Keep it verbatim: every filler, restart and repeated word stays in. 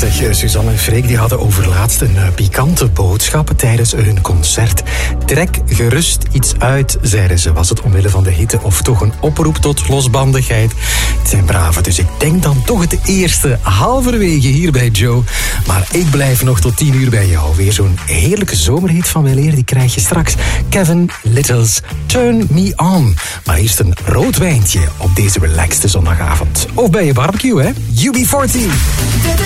Zeg, Suzanne en Freek die hadden overlaatst een uh, pikante boodschap tijdens hun concert. Trek gerust iets uit, zeiden ze. Was het omwille van de hitte of toch een oproep tot losbandigheid? Het zijn braven, dus ik denk dan toch het eerste halverwege hier bij Joe. Maar ik blijf nog tot tien uur bij jou. Weer zo'n heerlijke zomerhit van weleer, die krijg je straks. Kevin Little's Turn Me On. Maar eerst een rood wijntje op deze relaxte zondagavond. Of bij je barbecue, hè? U B veertien.